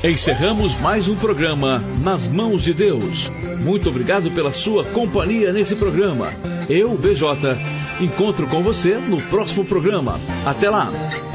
Encerramos mais um programa Nas Mãos de Deus. Muito obrigado pela sua companhia nesse programa. Eu, BJ, encontro com você no próximo programa. Até lá!